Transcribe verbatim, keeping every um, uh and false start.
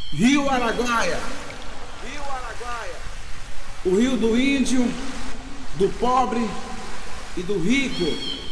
Rio Araguaia, Rio Araguaia, o rio do índio, do pobre e do rico.